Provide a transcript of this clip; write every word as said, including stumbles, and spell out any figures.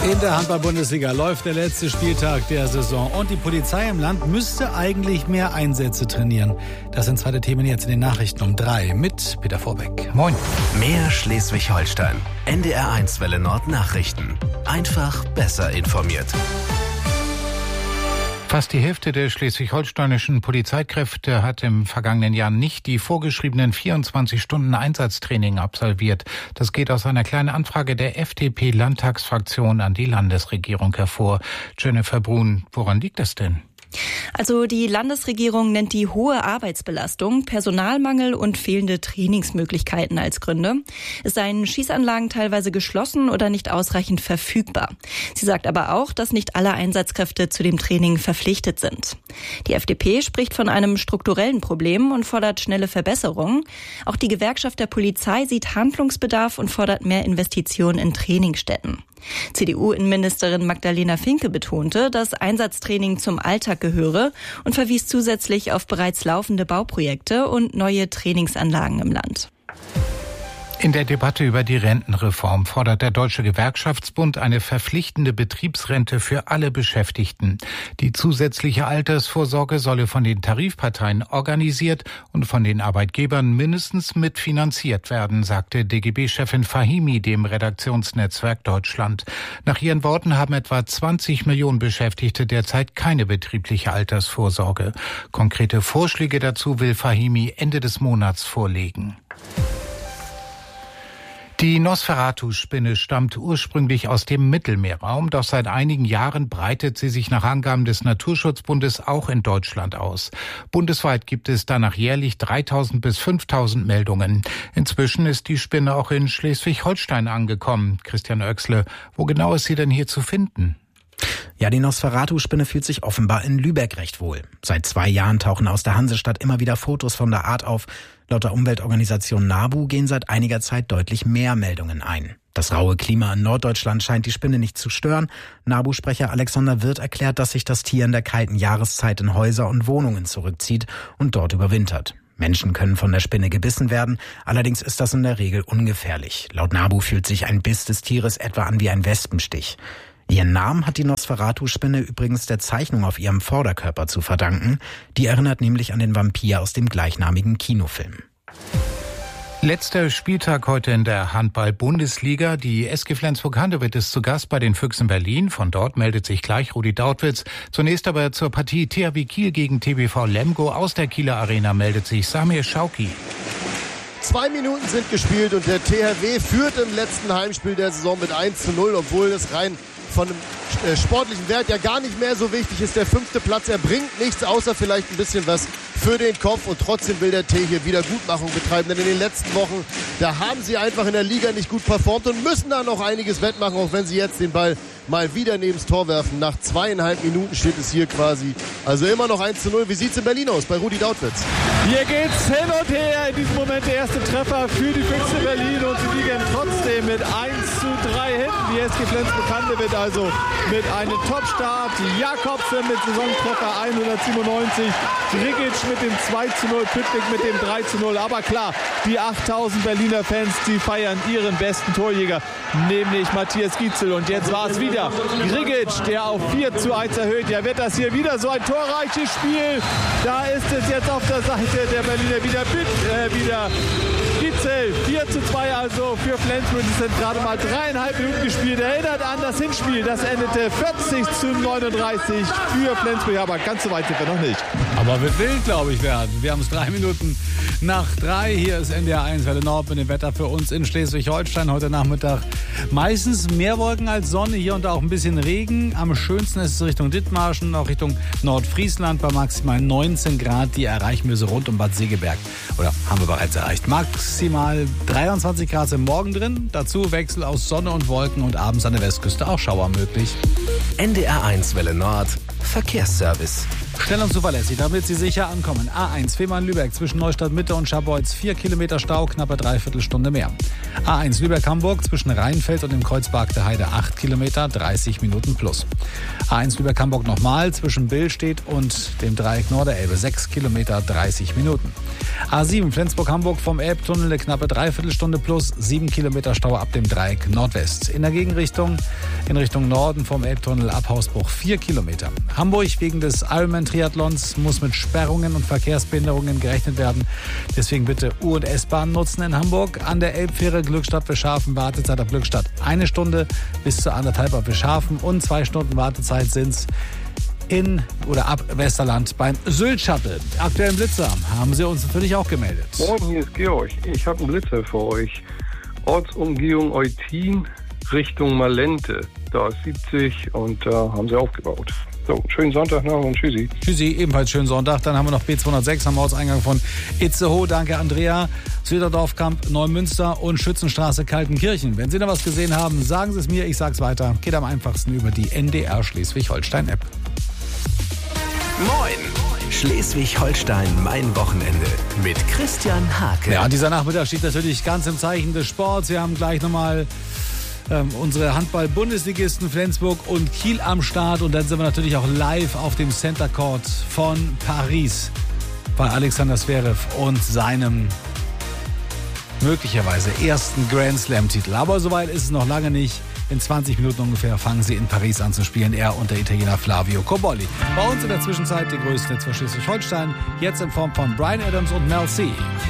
In der Handball-Bundesliga läuft der letzte Spieltag der Saison und die Polizei im Land müsste eigentlich mehr Einsätze trainieren. Das sind zweite Themen jetzt in den Nachrichten um drei mit Peter Vorbeck. Moin. Mehr Schleswig-Holstein. N D R eins Welle Nord Nachrichten. Einfach besser informiert. Fast die Hälfte der schleswig-holsteinischen Polizeikräfte hat im vergangenen Jahr nicht die vorgeschriebenen vierundzwanzig Stunden Einsatztraining absolviert. Das geht aus einer kleinen Anfrage der F D P-Landtagsfraktion an die Landesregierung hervor. Jennifer Brun, woran liegt das denn? Also die Landesregierung nennt die hohe Arbeitsbelastung, Personalmangel und fehlende Trainingsmöglichkeiten als Gründe. Es seien Schießanlagen teilweise geschlossen oder nicht ausreichend verfügbar. Sie sagt aber auch, dass nicht alle Einsatzkräfte zu dem Training verpflichtet sind. Die F D P spricht von einem strukturellen Problem und fordert schnelle Verbesserungen. Auch die Gewerkschaft der Polizei sieht Handlungsbedarf und fordert mehr Investitionen in Trainingsstätten. C D U-Innenministerin Magdalena Finke betonte, dass Einsatztraining zum Alltag gehöre und verwies zusätzlich auf bereits laufende Bauprojekte und neue Trainingsanlagen im Land. In der Debatte über die Rentenreform fordert der Deutsche Gewerkschaftsbund eine verpflichtende Betriebsrente für alle Beschäftigten. Die zusätzliche Altersvorsorge solle von den Tarifparteien organisiert und von den Arbeitgebern mindestens mitfinanziert werden, sagte D G B-Chefin Fahimi dem Redaktionsnetzwerk Deutschland. Nach ihren Worten haben etwa zwanzig Millionen Beschäftigte derzeit keine betriebliche Altersvorsorge. Konkrete Vorschläge dazu will Fahimi Ende des Monats vorlegen. Die Nosferatu-Spinne stammt ursprünglich aus dem Mittelmeerraum, doch seit einigen Jahren breitet sie sich nach Angaben des Naturschutzbundes auch in Deutschland aus. Bundesweit gibt es danach jährlich dreitausend bis fünftausend Meldungen. Inzwischen ist die Spinne auch in Schleswig-Holstein angekommen. Christian Oechsle, wo genau ist sie denn hier zu finden? Ja, die Nosferatu-Spinne fühlt sich offenbar in Lübeck recht wohl. Seit zwei Jahren tauchen aus der Hansestadt immer wieder Fotos von der Art auf. Laut der Umweltorganisation NABU gehen seit einiger Zeit deutlich mehr Meldungen ein. Das raue Klima in Norddeutschland scheint die Spinne nicht zu stören. NABU-Sprecher Alexander Wirth erklärt, dass sich das Tier in der kalten Jahreszeit in Häuser und Wohnungen zurückzieht und dort überwintert. Menschen können von der Spinne gebissen werden, allerdings ist das in der Regel ungefährlich. Laut NABU fühlt sich ein Biss des Tieres etwa an wie ein Wespenstich. Ihren Namen hat die Nosferatu-Spinne übrigens der Zeichnung auf ihrem Vorderkörper zu verdanken. Die erinnert nämlich an den Vampir aus dem gleichnamigen Kinofilm. Letzter Spieltag heute in der Handball-Bundesliga. Die S G Flensburg-Handewitt ist zu Gast bei den Füchsen Berlin. Von dort meldet sich gleich Rudi Dautwitz. Zunächst aber zur Partie T H W Kiel gegen T B V Lemgo. Aus der Kieler Arena meldet sich Samir Schauki. Zwei Minuten sind gespielt und der T H W führt im letzten Heimspiel der Saison mit eins zu null, obwohl es rein von einem äh, sportlichen Wert ja gar nicht mehr so wichtig ist. Der fünfte Platz, er bringt nichts, außer vielleicht ein bisschen was für den Kopf. Und trotzdem will der T hier Wiedergutmachung betreiben. Denn in den letzten Wochen, da haben sie einfach in der Liga nicht gut performt und müssen da noch einiges wettmachen, auch wenn sie jetzt den Ball mal wieder neben das Tor werfen. Nach zweieinhalb Minuten steht es hier quasi. Also immer noch eins zu null. Wie sieht es in Berlin aus bei Rudi Dautwitz? Hier geht's hin und her. In diesem Moment der erste Treffer für die Füchse Berlin und sie liegen trotzdem mit eins zu drei hinten. Die S G Flensburg-Handewitt also mit einem Topstart. Jakobsen mit Saisontreffer hundertsiebenundneunzig. Grigic mit dem zwei zu null. Püttwig mit dem drei zu null. Aber klar, die achttausend Berliner Fans, die feiern ihren besten Torjäger, nämlich Matthias Gietzel. Und jetzt war es wieder Grigic, der auf vier zu eins erhöht. Ja, wird das hier wieder so ein torreiches Spiel. Da ist es jetzt auf der Seite der Berliner wieder, äh, wieder Gietzel. vier zu zwei also für Flensburg. Es sind gerade mal dreieinhalb Minuten gespielt. Erinnert an das Hinspiel. Das endete vierzig zu neununddreißig für Flensburg. Aber ganz so weit sind wir noch nicht. Aber wird wild, glaube ich, werden. Wir haben es drei Minuten nach drei. Hier ist N D R eins Welle Nord mit dem Wetter für uns in Schleswig-Holstein. Heute Nachmittag meistens mehr Wolken als Sonne. Hier und da auch ein bisschen Regen. Am schönsten ist es Richtung Dithmarschen, auch Richtung Nordfriesland bei maximal neunzehn Grad. Die erreichen wir so rund um Bad Segeberg. Oder haben wir bereits erreicht. Maximal dreiundzwanzig Grad sind morgen drin. Dazu Wechsel aus Sonne und Wolken und abends an der Westküste auch Schauer möglich. N D R eins Welle Nord Verkehrsservice. Schnell und zuverlässig, damit Sie sicher ankommen. A eins Fehmarn-Lübeck zwischen Neustadt Mitte und Scharbeutz. Vier Kilometer Stau, knappe Dreiviertelstunde mehr. A eins Lübeck-Hamburg zwischen Rheinfeld und dem Kreuzberg der Heide. Acht Kilometer, dreißig Minuten plus. A eins Lübeck-Hamburg nochmal zwischen Billstedt und dem Dreieck Norderelbe. Sechs Kilometer, dreißig Minuten. A sieben Flensburg-Hamburg vom Elbtunnel eine knappe Dreiviertelstunde plus. Sieben Kilometer Stau ab dem Dreieck Nordwest. In der Gegenrichtung, in Richtung Norden vom Elbtunnel ab Hausbruch. Vier Kilometer. Hamburg wegen des Ironman-Triathlons muss mit Sperrungen und Verkehrsbehinderungen gerechnet werden. Deswegen bitte U- und S-Bahn nutzen in Hamburg. An der Elbfähre Glückstadt Bischhafen, Wartezeit auf Glückstadt eine Stunde bis zu anderthalb auf Bischhafen und zwei Stunden Wartezeit sind's in oder ab Westerland beim Sylt-Shuttle. Aktuellen Blitzer haben Sie uns natürlich auch gemeldet. Moin, hier ist Georg. Ich habe einen Blitzer für euch. Ortsumgehung Eutin Richtung Malente. Da ist siebzig und da äh, haben sie aufgebaut. So, schönen Sonntag noch und tschüssi. Tschüssi, ebenfalls schönen Sonntag. Dann haben wir noch B zweihundertsechs am Ortseingang von Itzehoe. Danke, Andrea. Süderdorfkamp, Neumünster und Schützenstraße, Kaltenkirchen. Wenn Sie da was gesehen haben, sagen Sie es mir, ich sag's weiter. Geht am einfachsten über die N D R Schleswig-Holstein-App. Moin! Schleswig-Holstein, mein Wochenende mit Christian Hake. Ja, dieser Nachmittag steht natürlich ganz im Zeichen des Sports. Wir haben gleich nochmal ähm, unsere Handball-Bundesligisten Flensburg und Kiel am Start. Und dann sind wir natürlich auch live auf dem Center Court von Paris bei Alexander Zverev und seinem möglicherweise ersten Grand Slam-Titel. Aber soweit ist es noch lange nicht. In zwanzig Minuten ungefähr fangen sie in Paris an zu spielen. Er und der Italiener Flavio Cobolli. Bei uns in der Zwischenzeit die größte für Schleswig-Holstein. Jetzt in Form von Bryan Adams und Mel C.